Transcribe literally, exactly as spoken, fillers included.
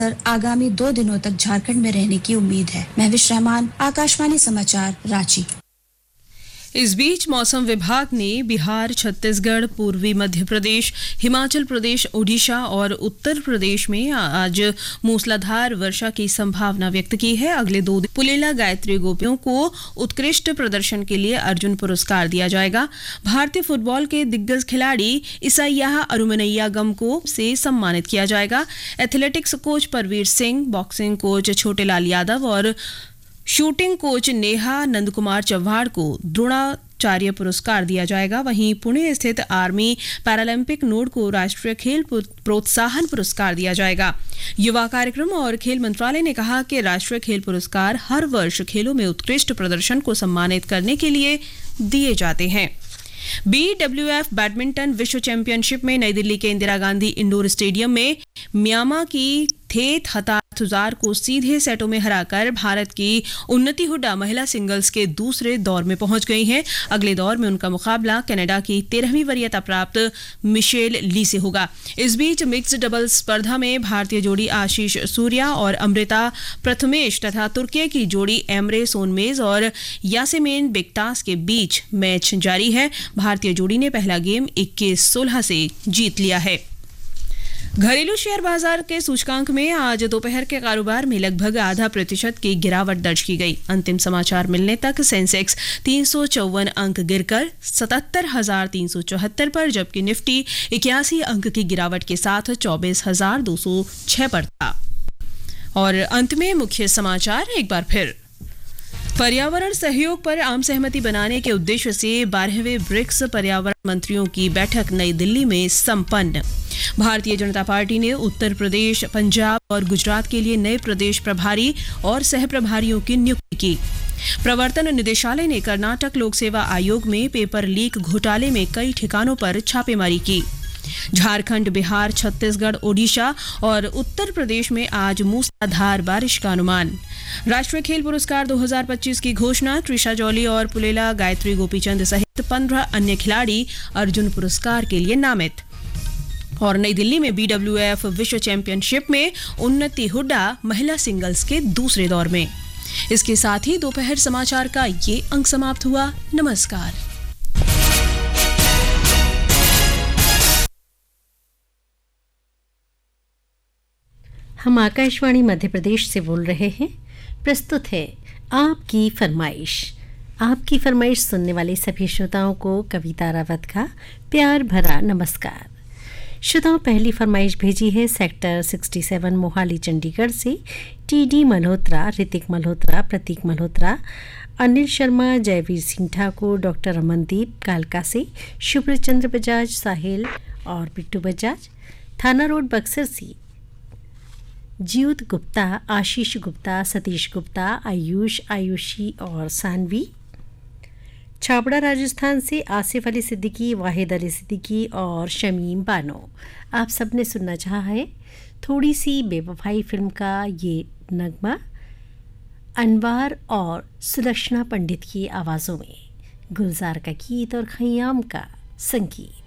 आगामी दो दिनों तक झारखंड में रहने की उम्मीद है। महविश रहमान, आकाशवाणी समाचार, रांची। इस बीच मौसम विभाग ने बिहार, छत्तीसगढ़, पूर्वी मध्य प्रदेश, हिमाचल प्रदेश, ओडिशा और उत्तर प्रदेश में आज मूसलाधार वर्षा की संभावना व्यक्त की है। अगले दो दिन पुलेला गायत्री गोपियों को उत्कृष्ट प्रदर्शन के लिए अर्जुन पुरस्कार दिया जाएगा। भारतीय फुटबॉल के दिग्गज खिलाड़ी ईसायाह अरुमनैयागम को से सम्मानित किया जाएगा। Athletics coach Parveer Singh, boxing coach Chhotelal Yadav और शूटिंग कोच नेहा नंदकुमार चव्हाण को द्रोणाचार्य पुरस्कार दिया जाएगा। वहीं पुणे स्थित आर्मी पैरालंपिक नोड को राष्ट्रीय खेल प्रोत्साहन पुरस्कार दिया जाएगा। युवा कार्यक्रम और खेल मंत्रालय ने कहा कि राष्ट्रीय खेल पुरस्कार हर वर्ष खेलों में उत्कृष्ट प्रदर्शन को सम्मानित करने के लिए दिए जाते हैं। बी डब्ल्यू एफ बैडमिंटन विश्व चैंपियनशिप में नई दिल्ली के इंदिरा गांधी इंडोर स्टेडियम में म्यांमार की थेत हतातुजार को सीधे सेटों में हराकर भारत की उन्नति हुड्डा महिला सिंगल्स के दूसरे दौर में पहुंच गई हैं। अगले दौर में उनका मुकाबला कनाडा की तेरहवीं वरीयता प्राप्त मिशेल ली से होगा। इस बीच मिक्स्ड डबल्स स्पर्धा में भारतीय जोड़ी आशीष सूर्या और अमृता प्रथमेश तथा तुर्की की जोड़ी एमरे सोनमेज और यासेमिन बेक्तास के बीच मैच जारी है। भारतीय जोड़ी ने पहला गेम इक्कीस सोलह से जीत लिया है। घरेलू शेयर बाजार के सूचकांक में आज दोपहर के कारोबार में लगभग आधा प्रतिशत की गिरावट दर्ज की गई। अंतिम समाचार मिलने तक सेंसेक्स तीन सौ चौवन अंक गिरकर सतहत्तर हजार तीन सौ चौहत्तर पर, जबकि निफ्टी इक्यासी अंक की गिरावट के साथ चौबीस हजार दो सौ छह पर था। और अंत में मुख्य समाचार एक बार फिर। पर्यावरण सहयोग पर आम सहमति बनाने के उद्देश्य से बारहवें ब्रिक्स पर्यावरण मंत्रियों की बैठक नई दिल्ली में संपन्न। भारतीय जनता पार्टी ने उत्तर प्रदेश, पंजाब और गुजरात के लिए नए प्रदेश प्रभारी और सह प्रभारियों की नियुक्ति की। प्रवर्तन निदेशालय ने कर्नाटक लोक सेवा आयोग में पेपर लीक घोटाले में कई ठिकानों पर छापेमारी की। झारखंड, बिहार, छत्तीसगढ़, ओडिशा और उत्तर प्रदेश में आज मूसलाधार बारिश का अनुमान। राष्ट्रीय खेल पुरस्कार दो हज़ार पच्चीस की घोषणा। त्रिशा जॉली और पुलेला गायत्री गोपीचंद सहित पंद्रह अन्य खिलाड़ी अर्जुन पुरस्कार के लिए नामित। और नई दिल्ली में बी डब्ल्यू एफ विश्व चैंपियनशिप में उन्नति हुड्डा महिला सिंगल्स के दूसरे दौर में। इसके साथ ही दोपहर समाचार का ये अंक समाप्त हुआ। नमस्कार। हम आकाशवाणी मध्य प्रदेश से बोल रहे हैं। प्रस्तुत है आपकी फरमाइश। आपकी फरमाइश सुनने वाले सभी श्रोताओं को कविता रावत का प्यार भरा नमस्कार। श्रोताओं, पहली फरमाइश भेजी है सेक्टर सड़सठ मोहाली चंडीगढ़ से टी डी मल्होत्रा, ऋतिक मल्होत्रा, प्रतीक मल्होत्रा, अनिल शर्मा, जयवीर सिंह ठाकुर, डॉक्टर अमनदीप कालका से, शुभ्र चंद्र बजाज, साहिल और बिट्टू बजाज, थाना रोड बक्सर से जीउत गुप्ता, आशीष गुप्ता, सतीश गुप्ता, आयुष, आयुषी और सानवी, छाबड़ा राजस्थान से आसिफ अली सिद्दीकी, वाहिद अली सिद्दीकी और शमीम बानो। आप सबने सुनना चाहा है थोड़ी सी बेवफाई फिल्म का ये नगमा अनवार और सुलक्षणा पंडित की आवाज़ों में, गुलजार का गीत और खयाम का संगीत।